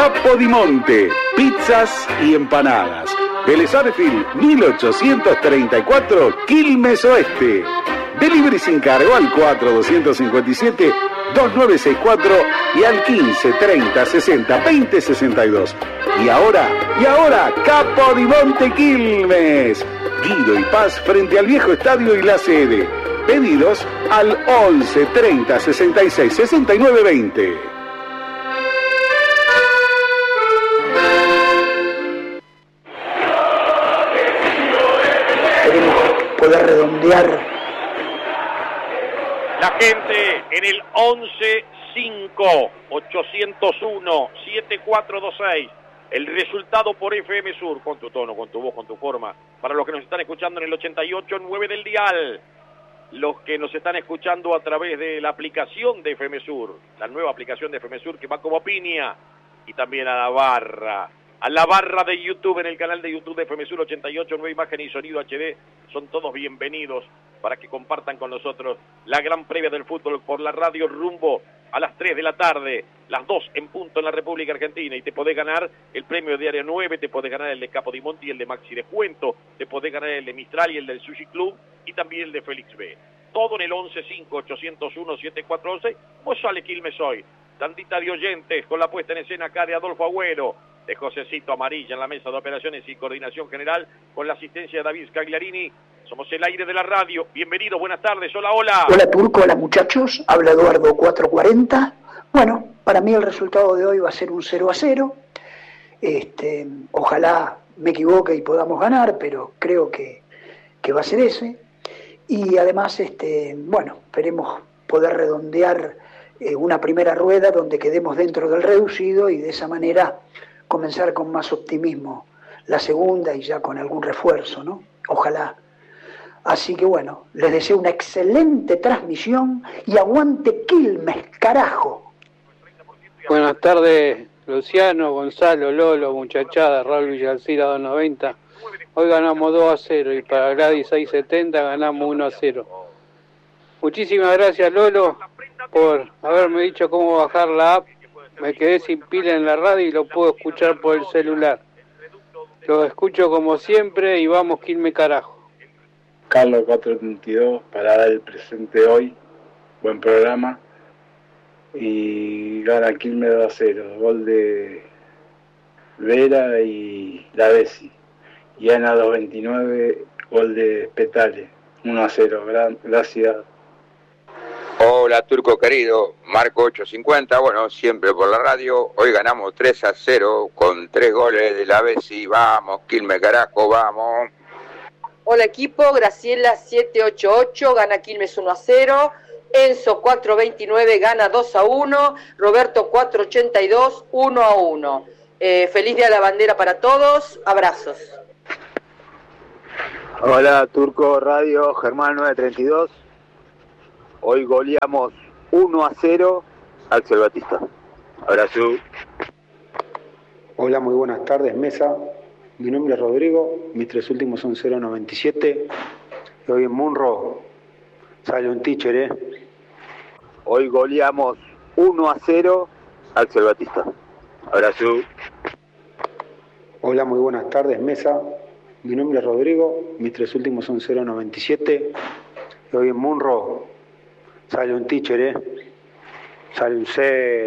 Capodimonte, pizzas y empanadas. Vélez Arfield, 1834, Quilmes Oeste. Delivery sin cargo al 4257-2964 y al 1530602062. Y ahora, Capodimonte Quilmes. Guido y Paz frente al viejo estadio y la sede. Pedidos al 11 30 66 69 20. Queremos poder redondear. La gente en el 11-5-801-7426. El resultado por FM Sur, con tu tono, con tu voz, con tu forma. Para los que nos están escuchando en el 88.9 del dial. Los que nos están escuchando a través de la aplicación de FM Sur. La nueva aplicación de FM Sur que va como piña. Y también a la barra de YouTube, en el canal de YouTube de FM Sur 88.9, imagen y sonido HD. Son todos bienvenidos para que compartan con nosotros la gran previa del fútbol por la radio rumbo a las 3 de la tarde, las 2 en punto en la República Argentina, y te podés ganar el premio de Área 9, te podés ganar el de Capodimonte y el de Maxi Descuento, te podés ganar el de Mistral y el del Sushi Club, y también el de Félix B. Todo en el 11-5-801-7411, pues sale Quilmes hoy. Tantita de oyentes con la puesta en escena acá de Adolfo Agüero, de Josecito Amarilla en la mesa de operaciones y coordinación general, con la asistencia de David Scagliarini. Somos el aire de la radio. Bienvenidos, buenas tardes. Hola, hola. Hola, Turco, hola, muchachos. Habla Eduardo 440. Bueno, para mí el resultado de hoy va a ser un 0-0. Ojalá me equivoque y podamos ganar, pero creo que va a ser ese. Y además, bueno, esperemos poder redondear una primera rueda donde quedemos dentro del reducido y de esa manera comenzar con más optimismo la segunda y ya con algún refuerzo, ¿no? Ojalá. Así que bueno, les deseo una excelente transmisión y aguante Quilmes, carajo. Buenas tardes, Luciano, Gonzalo, Lolo, muchachada, Raúl Villalcira 290. Hoy ganamos 2-0 y para Gladys 670 ganamos 1-0. Muchísimas gracias, Lolo, por haberme dicho cómo bajar la app. Me quedé sin pila en la radio y lo puedo escuchar por el celular. Lo escucho como siempre y vamos Quilmes, carajo. Carlos 432 para dar el presente hoy. Buen programa. Y gana Quilmes 2-0. Gol de Vera y la Bessi. Y Ana 229, gol de Petale. 1-0. Gracias. Hola, Turco querido. Marco 850. Bueno, siempre por la radio. Hoy ganamos 3-0 con 3 goles de la Bessi. Vamos, Quilmes, carajo, vamos. Hola equipo, Graciela 788 gana Quilmes 1-0, Enzo 429 gana 2-1, Roberto 482 1-1. Feliz Día de la Bandera para todos, abrazos. Hola Turco Radio, Germán 932. Hoy goleamos 1-0 Axel Batista. Abrazo. Hola, muy buenas tardes, mesa. Mi nombre es Rodrigo, mis 3 últimos son 097. Y hoy en Munro sale un teacher, Hoy goleamos 1-0 Axel Batista. Abrazo. Hola, muy buenas tardes, mesa. Mi nombre es Rodrigo, mis 3 últimos son 097. Y hoy en Munro sale un teacher, sale un 0.